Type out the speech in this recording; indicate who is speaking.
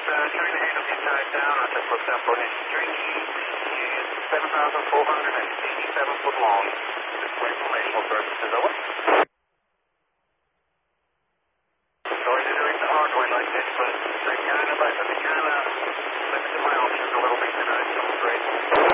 Speaker 1: China Energy tied down at the Tempo string is 7,487 foot long. Just for informational purposes, over. Sorry to do it the hard way like this, but I kind of limit my options a little bit tonight, I'm afraid.